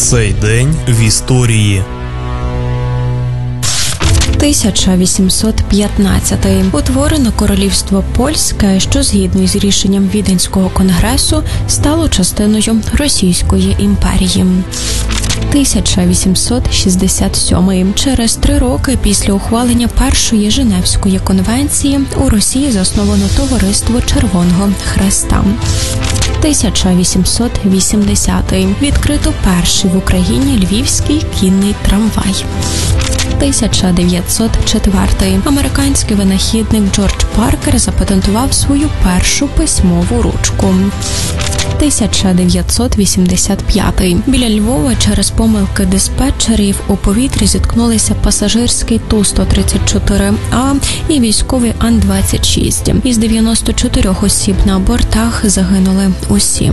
Цей день в історії. 1815. Утворено Королівство Польське, що згідно з рішенням Віденського конгресу стало частиною Російської імперії. 1867. Через 3 роки після ухвалення Першої Женевської конвенції у Росії засновано Товариство Червоного Хреста. 1880. Відкрито перший в Україні львівський кінний трамвай. 1904. Американський винахідник Джордж Паркер запатентував свою першу письмову ручку. 1985. Біля Львова через помилки диспетчерів у повітрі зіткнулися пасажирський Ту-134А і військовий Ан-26. Із 94 осіб на бортах загинули усі.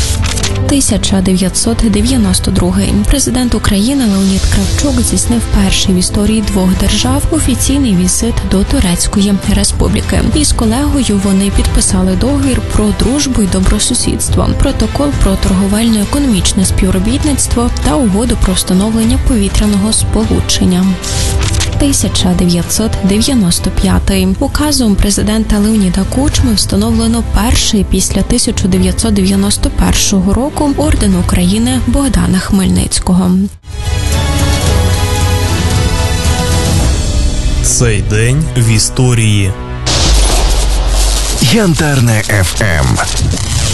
1992. Президент України Леонід Кравчук здійснив перший в історії двох держав офіційний візит до Турецької Республіки. Із колегою вони підписали договір про дружбу і добросусідство, протокол про торговельно-економічне співробітництво та угоду про встановлення повітряного сполучення. 1995. Указом президента Леоніда Кучми встановлено перший після 1991 року орден України Богдана Хмельницького. Цей день в історії. Янтарне ФМ.